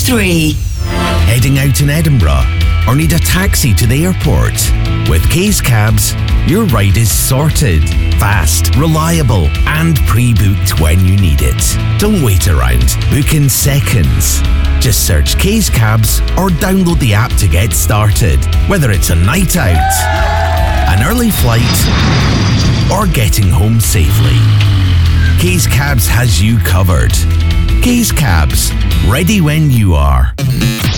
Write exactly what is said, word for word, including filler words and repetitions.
three. Heading out in Edinburgh or need a taxi to the airport? With Case Cabs, your ride is sorted, fast, reliable and pre-booked when you need it. Don't wait around. Book in seconds. Just search Case Cabs or download the app to get started. Whether it's a night out, an early flight or getting home safely, Case Cabs has you covered. Case Cabs, ready when you are.